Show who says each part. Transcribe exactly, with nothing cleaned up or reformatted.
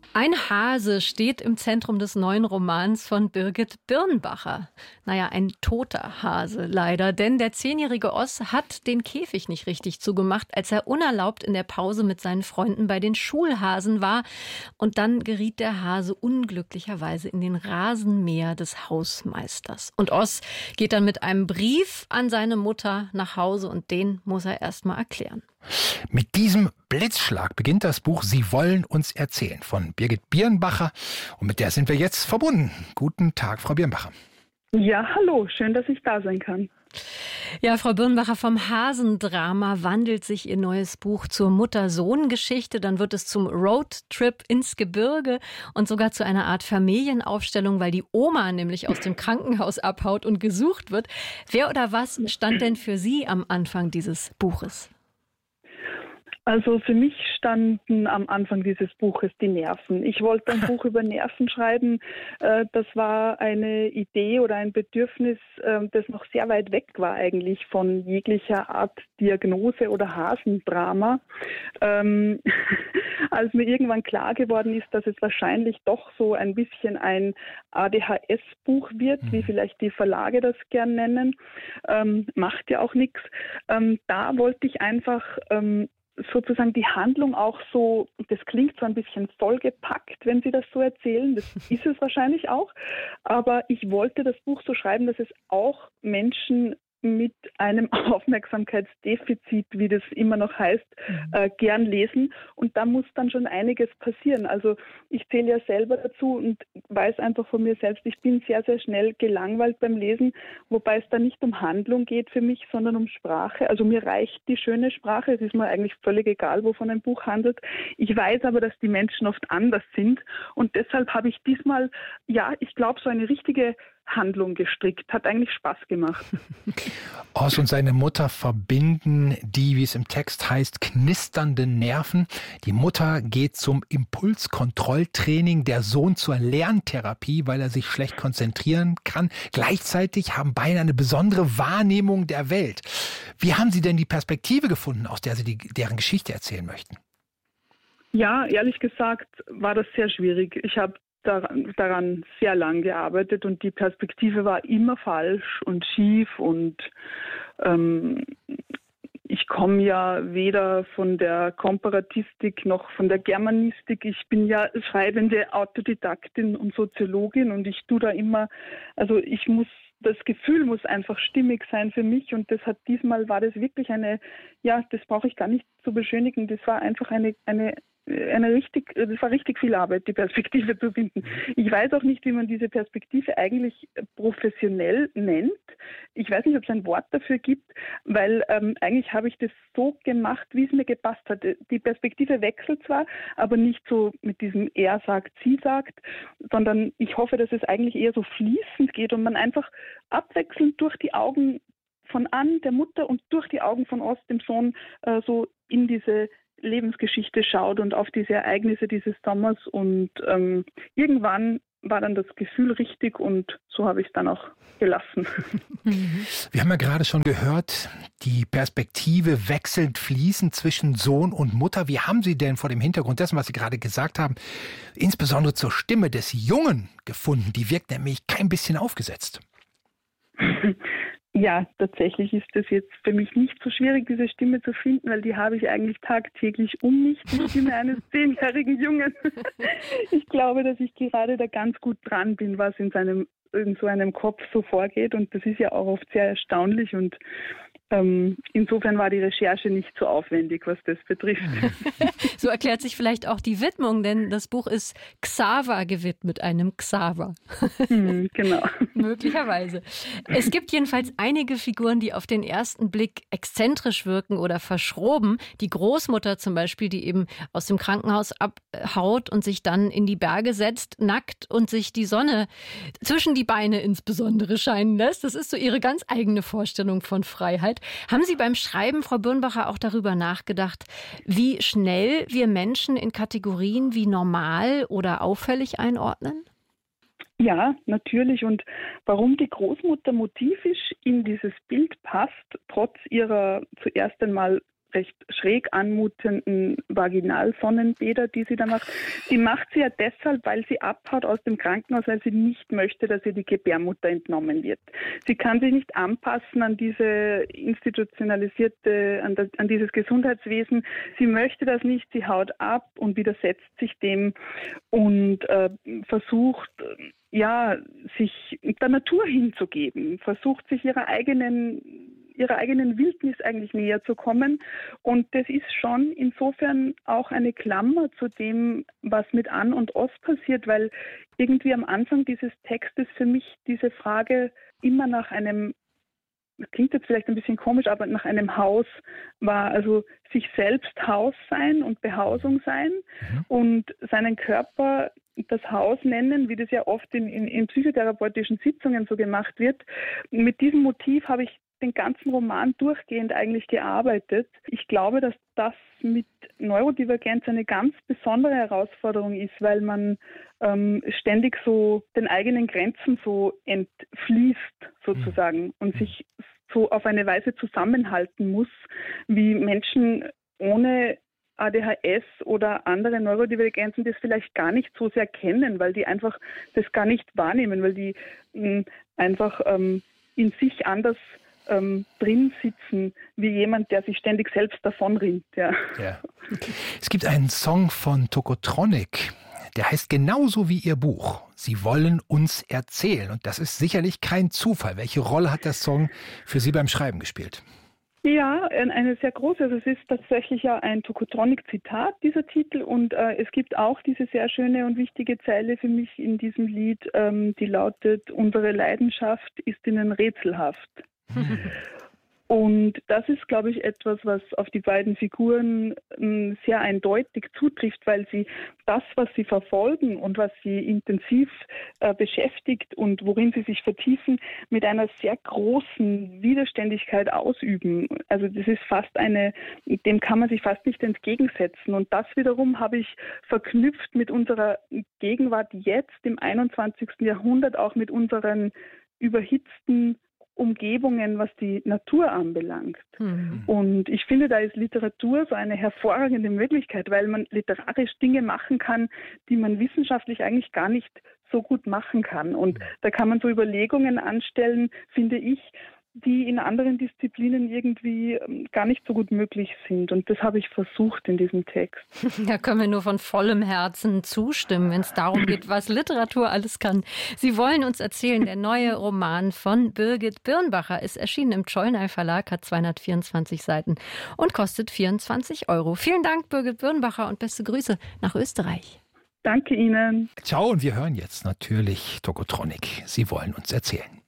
Speaker 1: Ein Hase steht im Zentrum des neuen Romans von Birgit Birnbacher. Naja, ein toter Hase leider, denn der zehnjährige Oss hat den Käfig nicht richtig zugemacht, als er unerlaubt in der Pause mit seinen Freunden bei den Schulhasen war. Und dann geriet der Hase unglücklicherweise in den Rasenmäher des Hausmeisters. Und Oss geht dann mit einem Brief an seine Mutter nach Hause und den muss er erst mal erklären.
Speaker 2: Mit diesem Blitzschlag beginnt das Buch Sie wollen uns erzählen von Birgit Birnbacher. Und mit der sind wir jetzt verbunden. Guten Tag, Frau Birnbacher.
Speaker 3: Ja, hallo, schön, dass ich da sein kann.
Speaker 1: Ja, Frau Birnbacher, vom Hasendrama wandelt sich Ihr neues Buch zur Mutter-Sohn-Geschichte. Dann wird es zum Roadtrip ins Gebirge und sogar zu einer Art Familienaufstellung, weil die Oma nämlich aus dem Krankenhaus abhaut und gesucht wird. Wer oder was stand denn für Sie am Anfang dieses Buches?
Speaker 3: Also für mich standen am Anfang dieses Buches die Nerven. Ich wollte ein Buch über Nerven schreiben. Das war eine Idee oder ein Bedürfnis, das noch sehr weit weg war eigentlich von jeglicher Art Diagnose oder Hasendrama. Ähm, als mir irgendwann klar geworden ist, dass es wahrscheinlich doch so ein bisschen ein A D H S-Buch wird, wie vielleicht die Verlage das gern nennen, ähm, macht ja auch nichts. Ähm, da wollte ich einfach ähm, sozusagen die Handlung auch so, das klingt so ein bisschen vollgepackt, wenn Sie das so erzählen, das ist es wahrscheinlich auch, aber ich wollte das Buch so schreiben, dass es auch Menschen mit einem Aufmerksamkeitsdefizit, wie das immer noch heißt, äh, gern lesen. Und da muss dann schon einiges passieren. Also ich zähle ja selber dazu und weiß einfach von mir selbst, ich bin sehr, sehr schnell gelangweilt beim Lesen, wobei es da nicht um Handlung geht für mich, sondern um Sprache. Also mir reicht die schöne Sprache. Es ist mir eigentlich völlig egal, wovon ein Buch handelt. Ich weiß aber, dass die Menschen oft anders sind. Und deshalb habe ich diesmal, ja, ich glaube, so eine richtige Handlung gestrickt. Hat eigentlich Spaß gemacht.
Speaker 2: Oss und seine Mutter verbinden die, wie es im Text heißt, knisternden Nerven. Die Mutter geht zum Impulskontrolltraining, der Sohn zur Lerntherapie, weil er sich schlecht konzentrieren kann. Gleichzeitig haben beide eine besondere Wahrnehmung der Welt. Wie haben Sie denn die Perspektive gefunden, aus der Sie die, deren Geschichte erzählen möchten?
Speaker 3: Ja, ehrlich gesagt war das sehr schwierig. Ich habe daran, daran sehr lang gearbeitet und die Perspektive war immer falsch und schief und ähm, ich komme ja weder von der Komparatistik noch von der Germanistik. Ich bin ja schreibende Autodidaktin und Soziologin und ich tue da immer, also ich muss, das Gefühl muss einfach stimmig sein für mich und das hat diesmal war das wirklich eine, ja, das brauche ich gar nicht zu beschönigen, das war einfach eine, eine Eine richtig, das war richtig viel Arbeit, die Perspektive zu finden. Ich weiß auch nicht, wie man diese Perspektive eigentlich professionell nennt. Ich weiß nicht, ob es ein Wort dafür gibt, weil ähm, eigentlich habe ich das so gemacht, wie es mir gepasst hat. Die Perspektive wechselt zwar, aber nicht so mit diesem er sagt, sie sagt, sondern ich hoffe, dass es eigentlich eher so fließend geht und man einfach abwechselnd durch die Augen von Ann, der Mutter, und durch die Augen von Oss, dem Sohn, äh, so in diese Lebensgeschichte schaut und auf diese Ereignisse dieses Sommers und ähm, irgendwann war dann das Gefühl richtig und so habe ich es dann auch gelassen.
Speaker 2: Wir haben ja gerade schon gehört, die Perspektive wechselt fließend zwischen Sohn und Mutter. Wie haben Sie denn vor dem Hintergrund dessen, was Sie gerade gesagt haben, insbesondere zur Stimme des Jungen gefunden? Die wirkt nämlich kein bisschen aufgesetzt.
Speaker 3: Ja, tatsächlich ist es jetzt für mich nicht so schwierig, diese Stimme zu finden, weil die habe ich eigentlich tagtäglich um mich, die Stimme eines zehnjährigen Jungen. Ich glaube, dass ich gerade da ganz gut dran bin, was in seinem in so einem Kopf so vorgeht und das ist ja auch oft sehr erstaunlich und ähm, insofern war die Recherche nicht so aufwendig, was das betrifft.
Speaker 1: So erklärt sich vielleicht auch die Widmung, denn das Buch ist Xaver gewidmet, einem Xaver.
Speaker 3: Hm, genau.
Speaker 1: Möglicherweise. Es gibt jedenfalls einige Figuren, die auf den ersten Blick exzentrisch wirken oder verschroben. Die Großmutter zum Beispiel, die eben aus dem Krankenhaus abhaut und sich dann in die Berge setzt, nackt und sich die Sonne zwischen die Beine insbesondere scheinen lässt. Das ist so ihre ganz eigene Vorstellung von Freiheit. Haben Sie beim Schreiben, Frau Birnbacher, auch darüber nachgedacht, wie schnell wir Menschen in Kategorien wie normal oder auffällig einordnen?
Speaker 3: Ja, natürlich. Und warum die Großmutter motivisch in dieses Bild passt, trotz ihrer zuerst einmal recht schräg anmutenden Vaginalsonnenbäder, die sie da macht. Die macht sie ja deshalb, weil sie abhaut aus dem Krankenhaus, weil sie nicht möchte, dass ihr die Gebärmutter entnommen wird. Sie kann sich nicht anpassen an diese institutionalisierte, an, das, an dieses Gesundheitswesen. Sie möchte das nicht, sie haut ab und widersetzt sich dem und äh, versucht, ja, sich der Natur hinzugeben, versucht sich ihrer eigenen ihrer eigenen Wildnis eigentlich näher zu kommen. Und das ist schon insofern auch eine Klammer zu dem, was mit An und Oz passiert, weil irgendwie am Anfang dieses Textes für mich diese Frage immer nach einem, das klingt jetzt vielleicht ein bisschen komisch, aber nach einem Haus war, also sich selbst Haus sein und Behausung sein mhm. und seinen Körper das Haus nennen, wie das ja oft in, in, in psychotherapeutischen Sitzungen so gemacht wird. Mit diesem Motiv habe ich den ganzen Roman durchgehend eigentlich gearbeitet. Ich glaube, dass das mit Neurodivergenz eine ganz besondere Herausforderung ist, weil man ähm, ständig so den eigenen Grenzen so entfließt sozusagen und sich so auf eine Weise zusammenhalten muss, wie Menschen ohne A D H S oder andere Neurodivergenzen das vielleicht gar nicht so sehr kennen, weil die einfach das gar nicht wahrnehmen, weil die mh, einfach ähm, in sich anders Ähm, drin sitzen, wie jemand, der sich ständig selbst davonrinnt. Ja.
Speaker 2: Ja. Es gibt einen Song von Tokotronic, der heißt genauso wie ihr Buch. Sie wollen uns erzählen. Und das ist sicherlich kein Zufall. Welche Rolle hat der Song für Sie beim Schreiben gespielt?
Speaker 3: Ja, eine sehr große. Also es ist tatsächlich ja ein Tokotronic-Zitat, dieser Titel. Und äh, es gibt auch diese sehr schöne und wichtige Zeile für mich in diesem Lied, ähm, die lautet: Unsere Leidenschaft ist ihnen rätselhaft. Und das ist, glaube ich, etwas, was auf die beiden Figuren ähm, sehr eindeutig zutrifft, weil sie das, was sie verfolgen und was sie intensiv äh, beschäftigt und worin sie sich vertiefen, mit einer sehr großen Widerständigkeit ausüben. Also das ist fast eine, dem kann man sich fast nicht entgegensetzen. Und das wiederum habe ich verknüpft mit unserer Gegenwart jetzt im einundzwanzigsten Jahrhundert, auch mit unseren überhitzten Umgebungen, was die Natur anbelangt. Mhm. Und ich finde, da ist Literatur so eine hervorragende Möglichkeit, weil man literarisch Dinge machen kann, die man wissenschaftlich eigentlich gar nicht so gut machen kann. Und mhm. da kann man so Überlegungen anstellen, finde ich, die in anderen Disziplinen irgendwie gar nicht so gut möglich sind. Und das habe ich versucht in diesem Text.
Speaker 1: Da können wir nur von vollem Herzen zustimmen, wenn es darum geht, was Literatur alles kann. Sie wollen uns erzählen, der neue Roman von Birgit Birnbacher ist erschienen im Czollner Verlag, hat zweihundertvierundzwanzig Seiten und kostet vierundzwanzig Euro. Vielen Dank, Birgit Birnbacher, und beste Grüße nach Österreich.
Speaker 3: Danke Ihnen.
Speaker 2: Ciao, und wir hören jetzt natürlich Tokotronic. Sie wollen uns erzählen.